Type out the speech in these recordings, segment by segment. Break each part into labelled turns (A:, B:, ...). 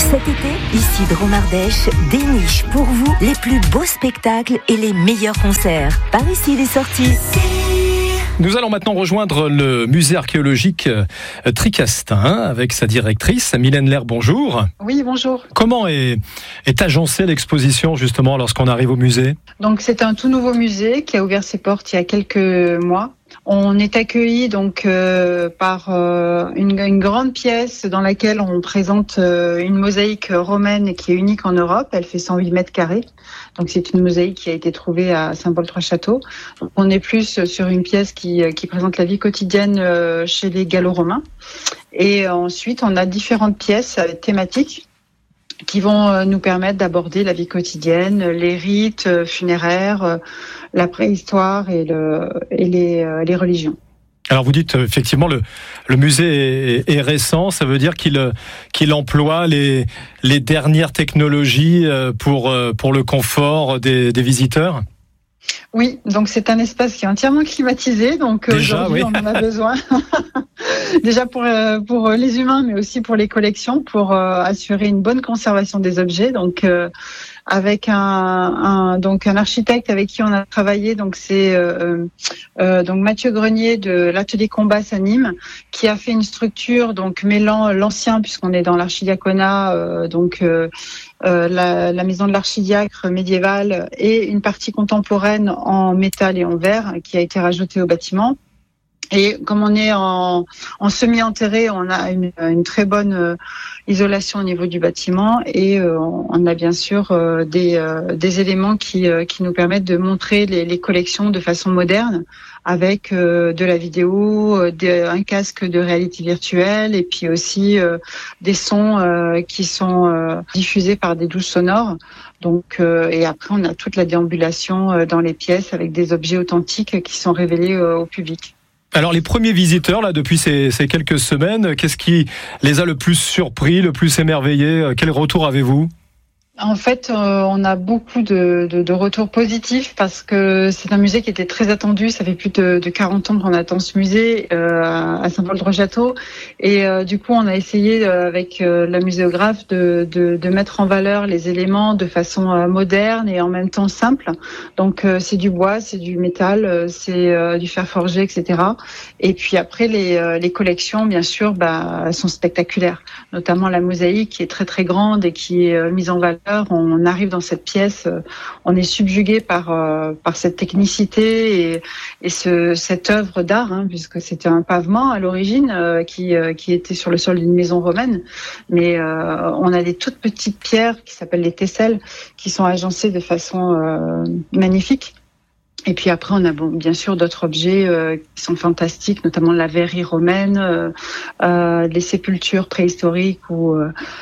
A: Cet été, ici Dromardèche déniche pour vous les plus beaux spectacles et les meilleurs concerts. Par ici les sorties.
B: Nous allons maintenant rejoindre le musée archéologique Tricastin avec sa directrice, Mylène Lair, bonjour.
C: Oui, bonjour.
B: Comment est agencée l'exposition justement lorsqu'on arrive au musée ?
C: Donc c'est un tout nouveau musée qui a ouvert ses portes il y a quelques mois. On est accueilli donc par une grande pièce dans laquelle on présente une mosaïque romaine qui est unique en Europe. Elle fait 108 mètres carrés. Donc c'est une mosaïque qui a été trouvée à Saint-Paul-Trois-Châteaux. Donc, on est plus sur une pièce qui présente la vie quotidienne chez les Gallo-Romains. Et ensuite on a différentes pièces thématiques qui vont nous permettre d'aborder la vie quotidienne, les rites funéraires, la préhistoire et les religions.
B: Alors vous dites effectivement le musée est récent, ça veut dire qu'il emploie les dernières technologies pour le confort des visiteurs ?
C: Oui, donc c'est un espace qui est entièrement climatisé, donc
B: déjà,
C: aujourd'hui
B: oui.
C: on en a besoin. Déjà pour les humains, mais aussi pour les collections, pour assurer une bonne conservation des objets. Donc avec un architecte avec qui on a travaillé, donc c'est donc Mathieu Grenier de l'atelier Combas à Nîmes, qui a fait une structure donc mêlant l'ancien, puisqu'on est dans l'archidiaconat, la maison de l'archidiacre médiéval et une partie contemporaine en métal et en verre qui a été rajoutée au bâtiment. Et comme on est en semi-enterré, on a une très bonne isolation au niveau du bâtiment et on a bien sûr des éléments qui nous permettent de montrer les collections de façon moderne avec de la vidéo, un casque de réalité virtuelle et puis aussi des sons qui sont diffusés par des douches sonores. Donc et après on a toute la déambulation dans les pièces avec des objets authentiques qui sont révélés au public.
B: Alors les premiers visiteurs là depuis ces quelques semaines, qu'est-ce qui les a le plus surpris, le plus émerveillés ? Quel retour avez-vous ?
C: En fait, on a beaucoup de retours positifs parce que c'est un musée qui était très attendu. Ça fait plus de 40 ans qu'on attend ce musée à Saint-Paul-Trois-Châteaux. Et du coup, on a essayé avec la muséographe de mettre en valeur les éléments de façon moderne et en même temps simple. Donc, c'est du bois, c'est du métal, c'est du fer forgé, etc. Et puis après, les collections, bien sûr, sont spectaculaires. Notamment la mosaïque qui est très très grande et qui est mise en valeur. On arrive dans cette pièce, on est subjugué par cette technicité et cette œuvre d'art, puisque c'était un pavement à l'origine qui était sur le sol d'une maison romaine. Mais on a des toutes petites pierres qui s'appellent les tesselles, qui sont agencées de façon magnifique. Et puis après, on a bien sûr d'autres objets qui sont fantastiques, notamment la verrerie romaine, les sépultures préhistoriques ou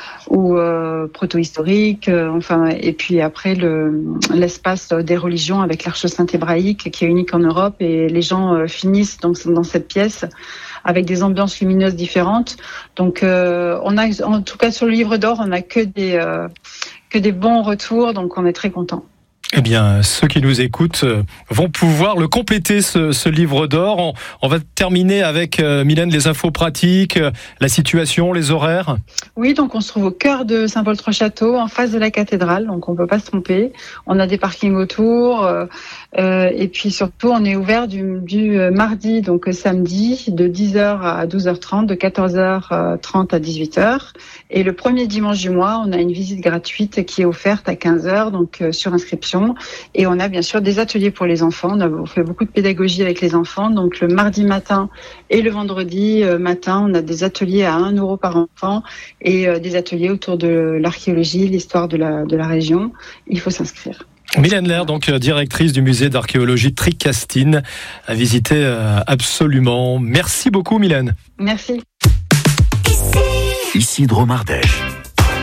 C: proto-historiques. Et puis après l'espace des religions avec l'arche sainte hébraïque qui est unique en Europe et les gens finissent dans cette pièce avec des ambiances lumineuses différentes. Donc on a, en tout cas sur le livre d'or, on n'a que des bons retours, donc on est très contents.
B: Eh bien, ceux qui nous écoutent vont pouvoir le compléter, ce livre d'or. On va terminer avec, Mylène, les infos pratiques, la situation, les horaires. Oui,
C: donc on se trouve au cœur de Saint-Paul-Trois-Châteaux, en face de la cathédrale, donc on ne peut pas se tromper. On a des parkings autour, et puis surtout, on est ouvert du mardi, donc samedi, de 10h à 12h30, de 14h30 à 18h. Et le premier dimanche du mois, on a une visite gratuite qui est offerte à 15h, donc sur inscription. Et on a bien sûr des ateliers pour les enfants. On fait beaucoup de pédagogie avec les enfants. Donc le mardi matin et le vendredi matin, on a des ateliers à 1 € par enfant et des ateliers autour de l'archéologie, l'histoire de la région. Il faut s'inscrire.
B: Mylène Lair, donc directrice du musée d'archéologie Tricastin, à visiter absolument. Merci beaucoup, Mylène.
C: Merci.
D: Ici Dromardèche.